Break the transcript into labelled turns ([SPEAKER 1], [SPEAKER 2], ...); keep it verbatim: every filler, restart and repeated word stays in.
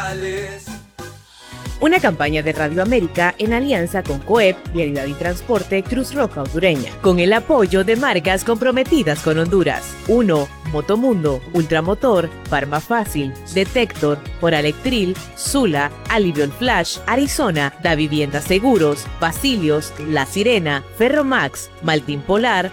[SPEAKER 1] ideales.
[SPEAKER 2] Una campaña de Radio América en alianza con COEP, Vialidad y Transporte Cruz Roja Hondureña, con el apoyo de marcas comprometidas con Honduras. uno. Motomundo, Ultramotor, Farma Fácil, Detector, Oralectril, Zula, Aliviol Flash, Arizona, Da Vivienda Seguros, Basilios, La Sirena, Ferromax, Maltin Polar,